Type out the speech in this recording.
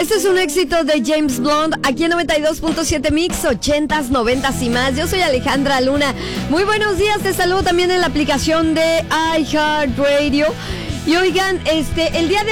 Este es un éxito de James Blunt, aquí en 92.7 Mix, 80s, 90s y más. Yo soy Alejandra Luna. Muy buenos días, te saludo también en la aplicación de iHeartRadio. Y oigan, el día de